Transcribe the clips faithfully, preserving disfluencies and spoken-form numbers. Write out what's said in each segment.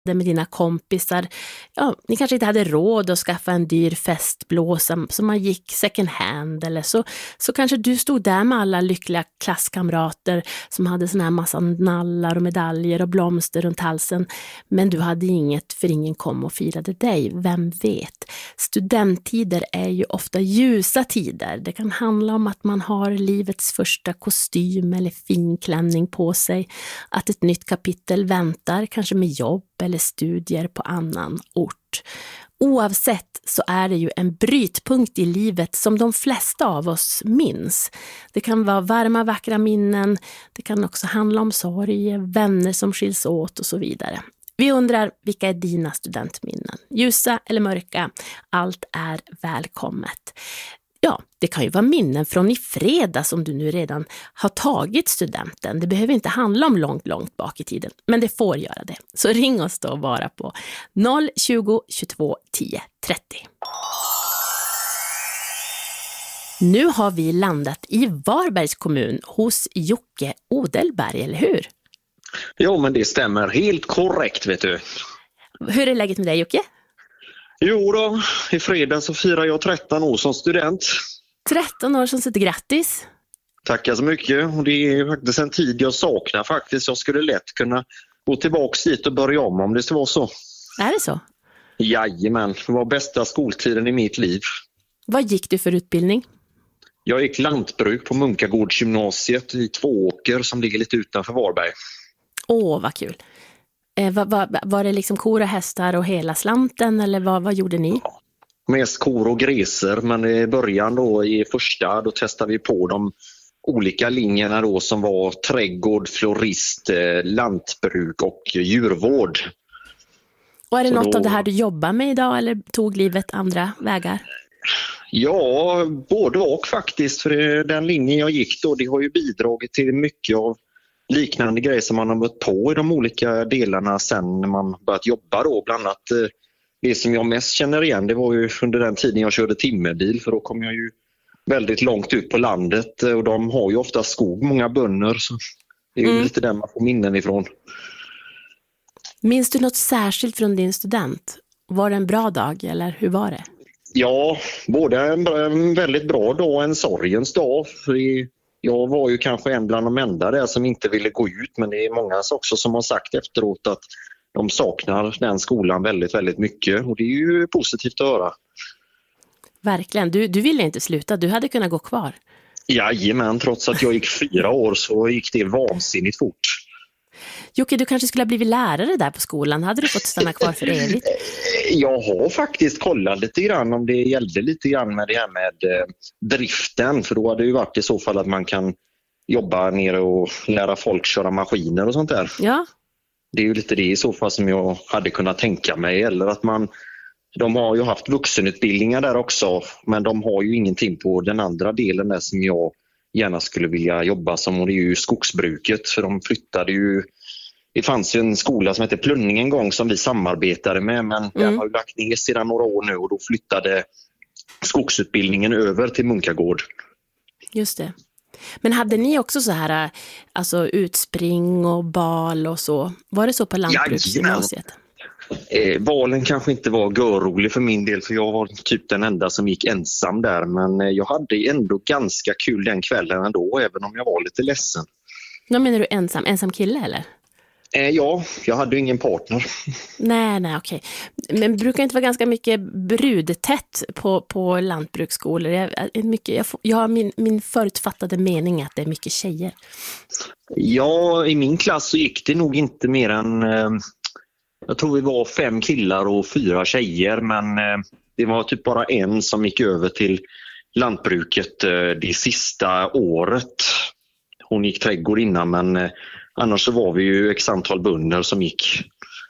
med dina kompisar. Ja, ni kanske inte hade råd att skaffa en dyr festblåsa som man gick second hand, eller så, så kanske du stod där med alla lyckliga klasskamrater som hade såna här massa nallar och medaljer och blomster runt halsen, men du hade inget för ingen kom och firade dig. Vem vet? Studenttider är ju ofta ljusa tider. Det kan handla om att man har livets första kostym eller finklänning på sig, att ett nytt kapitel väntar, kanske med jobb eller studier på annan ort. Oavsett så är det ju en brytpunkt i livet som de flesta av oss minns. Det kan vara varma, vackra minnen, det kan också handla om sorg, vänner som skiljs åt och så vidare. Vi undrar, vilka är dina studentminnen? Ljusa eller mörka? Allt är välkommet. Ja, det kan ju vara minnen från i fredags om du nu redan har tagit studenten. Det behöver inte handla om långt, långt bak i tiden, men det får göra det. Så ring oss då bara på noll tjugo, tjugotvå, tio, trettio. Nu har vi landat i Varbergs kommun hos Jocke Odelberg, eller hur? Jo, men det stämmer helt korrekt, vet du. Hur är läget med dig, Jocke? Jo då, i fredag så firar jag tretton år som student. tretton år som sitter, grattis. Tackar så mycket. Och det är faktiskt en tid jag saknar faktiskt. Jag skulle lätt kunna gå tillbaka dit och börja om om det ska vara så. Är det så? Jajamän, det var bästa skoltiden i mitt liv. Vad gick du för utbildning? Jag gick lantbruk på Munkagårdsgymnasiet i Tvååker som ligger lite utanför Varberg. Åh, vad kul. Eh, var, var, var det liksom kor och hästar och hela slanten, eller vad, vad gjorde ni? Ja, mest kor och gräser, men i början då i första då testade vi på de olika linjerna då som var trädgård, florist, lantbruk och djurvård. Och är det Så något då... av det här du jobbar med idag, eller tog livet andra vägar? Ja, både och faktiskt, för den linjen jag gick då, det har ju bidragit till mycket av liknande grejer som man har mött på i de olika delarna sen när man börjat jobba då. Bland annat det som jag mest känner igen, det var ju under den tiden jag körde timmerbil, för då kom jag ju väldigt långt ut på landet och de har ju ofta skog, många bönder, så det är ju mm. lite där man får minnen ifrån. Minns du något särskilt från din student? Var det en bra dag eller hur var det? Ja, både en, en väldigt bra dag och en sorgens dag. Jag var ju kanske en bland de enda där som inte ville gå ut, men det är många också som har sagt efteråt att de saknar den skolan väldigt, väldigt mycket, och det är ju positivt att höra. Verkligen, du, du ville inte sluta, du hade kunnat gå kvar. Jajamän, trots att jag gick fyra år så gick det vansinnigt fort. Jocke, du kanske skulle ha blivit lärare där på skolan. Hade du fått stanna kvar för evigt? Jag har faktiskt kollat lite grann om det gällde lite grann med det här med eh, driften. För då hade det ju varit i så fall att man kan jobba nere och lära folk köra maskiner och sånt där. Ja. Det är ju lite det i så fall som jag hade kunnat tänka mig. Eller att man, de har ju haft vuxenutbildningar där också, men de har ju ingenting på den andra delen där som jag gärna skulle vilja jobba som, och det är ju skogsbruket. För de flyttade ju, det fanns ju en skola som hette Plunning en gång som vi samarbetade med, men mm. den har ju lagt ner sedan några år nu, och då flyttade skogsutbildningen över till Munkagård. Just det. Men hade ni också så här, alltså utspring och bal och så? Var det så på lantbruksgymnasiet? Eh, valen kanske inte var görrolig för min del, för jag var typ den enda som gick ensam där, men eh, jag hade ändå ganska kul den kvällen ändå, även om jag var lite ledsen. Vad menar du ensam? Ensam kille eller? Eh, ja, jag hade ju ingen partner. Nej, nej, okej. Men brukar det inte vara ganska mycket brudtätt på, på lantbruksskolor? Jag, mycket, jag, jag har min, min förutfattade mening att det är mycket tjejer. Ja, i min klass så gick det nog inte mer än... Eh, jag tror vi var fem killar och fyra tjejer, men eh, det var typ bara en som gick över till lantbruket eh, det sista året. Hon gick trädgård innan, men eh, annars så var vi ju x antal bönder som gick.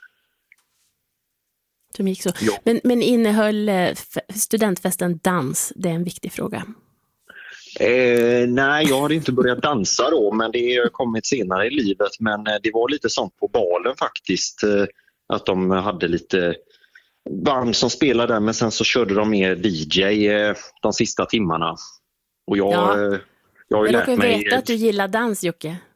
Som gick så. Ja. Men, men innehöll eh, studentfesten dans? Det är en viktig fråga. Eh, nej, jag hade inte börjat dansa då, men det har kommit senare i livet. Men eh, det var lite sånt på balen faktiskt. Eh, att de hade lite band som spelade där, men sen så körde de mer D J eh, de sista timmarna. Och jag, ja. eh, jag har ju jag lärt mig... mig... Jag vet att du gillar dans, Jocke.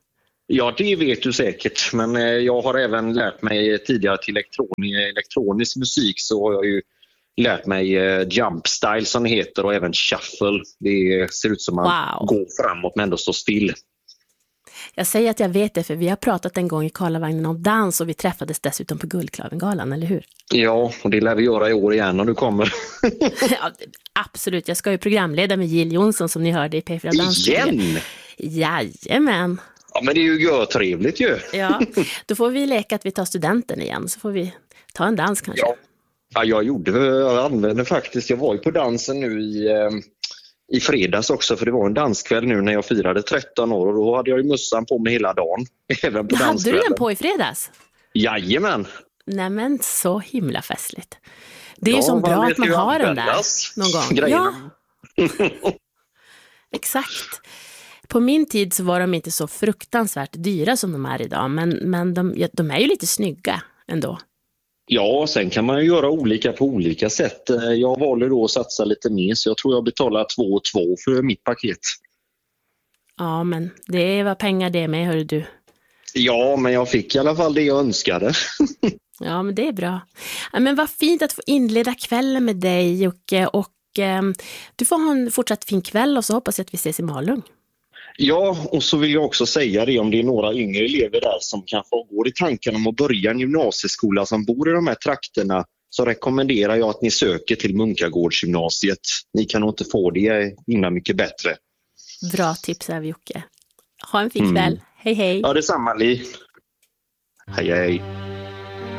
Ja, det vet du säkert. Men eh, jag har även lärt mig tidigare till elektron- elektronisk musik, så har jag ju lärt mig eh, jump style som det heter, och även shuffle. Det ser ut som man Wow. går framåt men ändå står still. Jag säger att jag vet det, för vi har pratat en gång i Karlavagnen om dans och vi träffades dessutom på Guldklavengalan, eller hur? Ja, och det lär vi göra i år igen om du kommer. Ja, absolut, jag ska ju programleda med Jill Johnson som ni hörde i P fyra Dans. Igen? Jajamän. Ja, men det är ju görtrevligt ju. Ja, då får vi leka att vi tar studenten igen, så får vi ta en dans kanske. Ja, ja jag gjorde, jag använde faktiskt, jag var ju på dansen nu i, eh, i fredags också, för det var en danskväll nu när jag firade tretton år, och då hade jag ju mössan på mig hela dagen. Även på Hade du danskvällen. den på i fredags? Jajamän. Nej men så himla festligt. Det är Ja, ju så bra man att vet man ju har den där användas, någon gång. grejerna. Ja, exakt. På min tid så var de inte så fruktansvärt dyra som de är idag, men, men de, ja, de är ju lite snygga ändå. Ja, sen kan man ju göra olika på olika sätt. Jag valde då att satsa lite mer, så jag tror jag betalar två och två för mitt paket. Ja, men det var pengar det med, hör du. Ja, men jag fick i alla fall det jag önskade. Ja, men det är bra. Ja, men vad fint att få inleda kvällen med dig, Jocke, och eh, du får ha en fortsatt fin kväll, och så hoppas jag att vi ses i Malung. Ja, och så vill jag också säga det, om det är några yngre elever där som kanske går i tanken om att börja en gymnasieskola som bor i de här trakterna, så rekommenderar jag att ni söker till Munkagårdsgymnasiet. Ni kan nog inte få det innan mycket bättre. Bra tips här, Jocke. Ha en fin kväll. Mm. Hej hej. Ja, detsamma, Li. Hej hej.